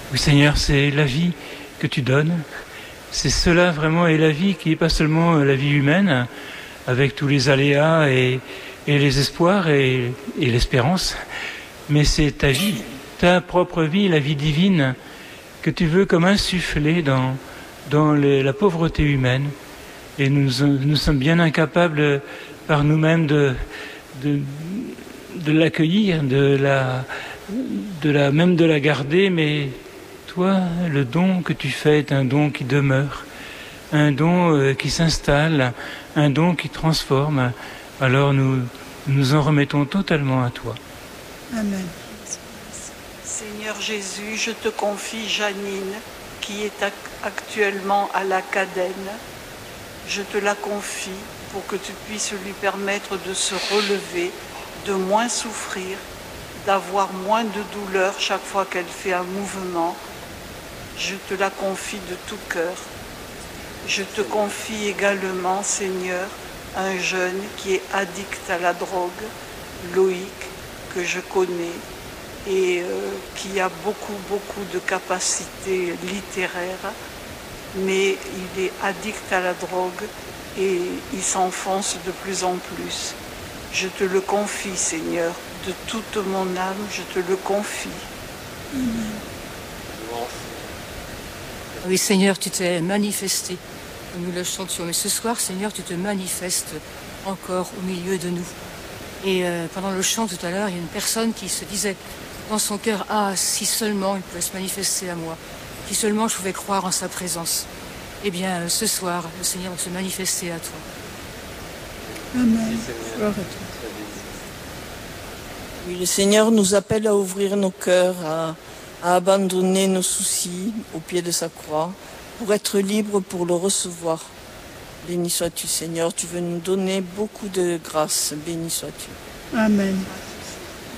Oui Seigneur, c'est la vie que tu donnes. C'est cela vraiment est la vie qui n'est pas seulement la vie humaine, avec tous les aléas et les espoirs et l'espérance, mais c'est ta vie, ta propre vie, la vie divine, que tu veux comme insuffler dans la pauvreté humaine. Et nous sommes bien incapables par nous-mêmes de l'accueillir, même de la garder, mais toi, le don que tu fais est un don qui demeure, un don qui s'installe, un don qui transforme. Alors nous nous en remettons totalement à toi. Amen. Seigneur Jésus, je te confie Janine, qui est actuellement à la Cadène. Je te la confie pour que tu puisses lui permettre de se relever, de moins souffrir, d'avoir moins de douleur chaque fois qu'elle fait un mouvement. Je te la confie de tout cœur. Je te confie également, Seigneur, un jeune qui est addict à la drogue, Loïc, que je connais, et qui a beaucoup de capacités littéraires, mais il est addict à la drogue et il s'enfonce de plus en plus. Je te le confie, Seigneur, de toute mon âme, je te le confie. Oui, Seigneur, tu t'es manifesté, comme nous le chantions. Mais ce soir, Seigneur, tu te manifestes encore au milieu de nous. Et pendant le chant tout à l'heure, il y a une personne qui se disait dans son cœur, « Ah, si seulement il pouvait se manifester à moi, si seulement je pouvais croire en sa présence. » Eh bien, ce soir, le Seigneur va se manifester à toi. Amen. Gloire à toi. Oui, le Seigneur nous appelle à ouvrir nos cœurs, à abandonner nos soucis au pied de sa croix, pour être libres pour le recevoir. Béni sois-tu, Seigneur, tu veux nous donner beaucoup de grâce. Béni sois-tu. Amen.